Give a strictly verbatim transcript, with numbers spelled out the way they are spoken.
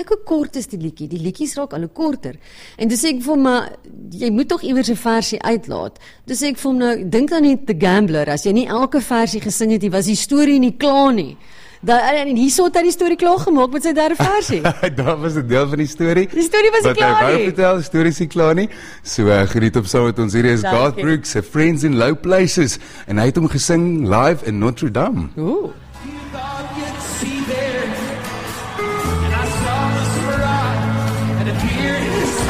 Hoe kort is die liedjie? Die liedjies raak al hoe korter. En dis ek vir hom, maar jy moet tog iewers 'n versie uitlaat. Dis ek vir hom nou, dink dan net The Gambler, as jy nie elke versie gesing het, was die storie nie klaar nie. Da, en hierso het hy die storie klaar gemaak met sy derde versie. Daar was 'n deel van die storie. Die storie was nie klaar nie. Wat hy wou vertel, die storie is nie klaar nie. So uh, geniet op saam met ons. Hier is Garth Brooks, Friends in Low Places. En hy het hom gesing live in Notre Dame. Ooh.